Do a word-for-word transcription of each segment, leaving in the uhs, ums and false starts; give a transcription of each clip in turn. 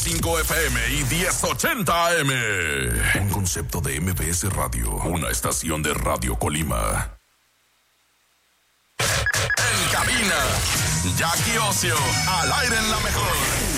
cinco F M y diez ochenta A M. Un concepto de M B S Radio, una estación de Radio Colima. En cabina, Jackie Ocio, al aire en la mejor.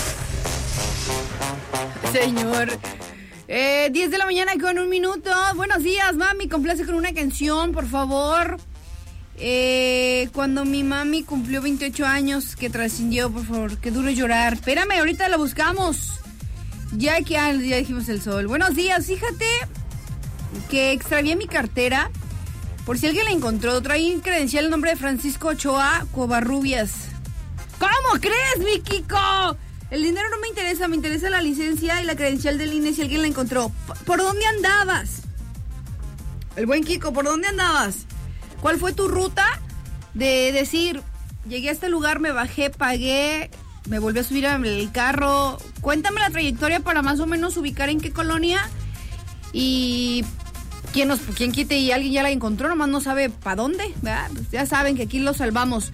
Señor, eh, diez de la mañana con un minuto. Buenos días, mami, complace con una canción, por favor. Eh, cuando mi mami cumplió veintiocho años, que trascendió, por favor, que duro llorar. Espérame, ahorita la buscamos. Ya que ya dijimos el sol. Buenos días, fíjate que extravié mi cartera. Por si alguien la encontró, trae credencial el nombre de Francisco Ochoa Covarrubias. ¿Cómo crees, mi Kiko? El dinero no me interesa, me interesa la licencia y la credencial del I N E si alguien la encontró. ¿Por dónde andabas? El buen Kiko, ¿por dónde andabas? ¿Cuál fue tu ruta de decir, llegué a este lugar, me bajé, pagué, me volví a subir al carro? Cuéntame la trayectoria para más o menos ubicar en qué colonia y quién nos, quién quite y alguien ya la encontró, nomás no sabe para dónde, ¿verdad? Pues ya saben que aquí lo salvamos.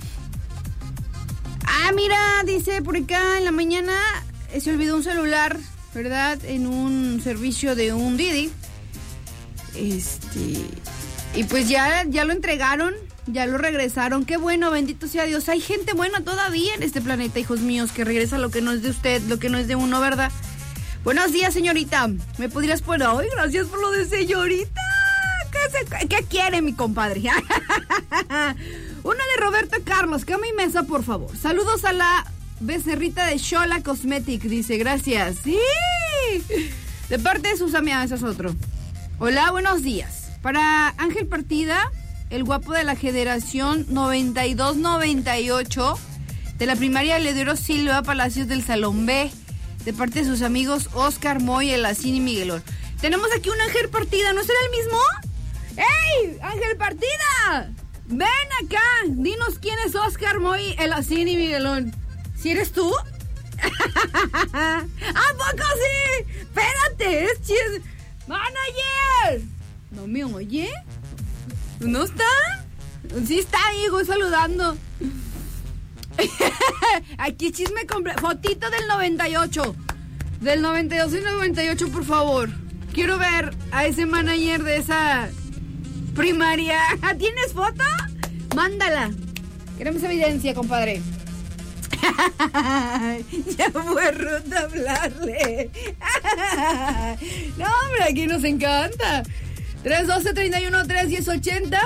Ah, mira, dice por acá en la mañana se olvidó un celular, ¿verdad? En un servicio de un Didi. Este... Y pues ya, ya lo entregaron, ya lo regresaron. Qué bueno, bendito sea Dios. Hay gente buena todavía en este planeta, hijos míos, que regresa lo que no es de usted, lo que no es de uno, ¿verdad? Buenos días, señorita. ¿Me podrías poner hoy? Gracias por lo de señorita. ¿Qué, se, qué quiere, mi compadre? Una de Roberto Carlos. Cama y mesa, por favor. Saludos a la becerrita de Xola Cosmetic. Dice, gracias. Sí. De parte de sus amigas, ese es otro. Hola, buenos días. Para Ángel Partida, el guapo de la generación noventa y dos noventa y ocho, de la primaria Ledero Silva Palacios del Salón B, de parte de sus amigos Oscar Moy, El Acín y Miguelón. Tenemos aquí un Ángel Partida, ¿no será el mismo? ¡Ey, Ángel Partida! Ven acá, dinos quién es Oscar Moy, El Acín y Miguelón. ¿Si eres tú? ¿A poco sí? Espérate, es chis... ¡Manager! ¿No me oye? ¿No está? Sí está, hijo, saludando. Aquí chisme completo. Fotito del noventa y ocho. Del noventa y dos y noventa y ocho, por favor. Quiero ver a ese manager de esa primaria. ¿Tienes foto? Mándala. Queremos evidencia, compadre. Ya fue ruta hablarle. No, hombre, aquí nos encanta. tres doce treinta y uno tres diez ochenta.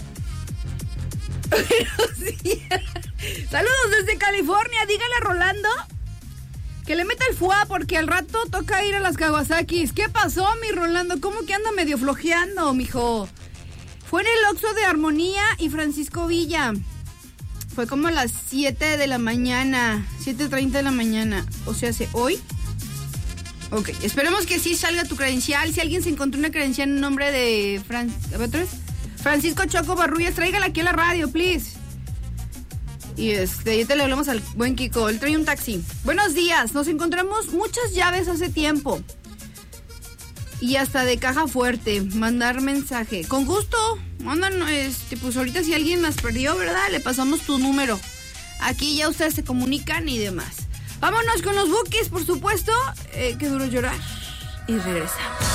Buenos días. Saludos desde California. Dígale a Rolando que le meta el fuá porque al rato toca ir a las Kawasakis. ¿Qué pasó, mi Rolando? ¿Cómo que anda medio flojeando, mijo? Fue en el Oxxo de Armonía y Francisco Villa. Fue como a las siete de la mañana. siete treinta de la mañana. O sea, ¿hace hoy? Ok, esperemos que sí salga tu credencial. Si alguien se encontró una credencial en nombre de Fran... Francisco Choco Barrullas, tráigala aquí a la radio, please. Y este, ya te le hablamos al buen Kiko. Él trae un taxi. Buenos días, nos encontramos muchas llaves hace tiempo. Y hasta de caja fuerte. Mandar mensaje. Con gusto. Mandan, este, pues ahorita si alguien las perdió, ¿verdad? Le pasamos tu número. Aquí ya ustedes se comunican y demás. Vámonos con los Bukis, por supuesto. Eh, que duro llorar. Y regresamos.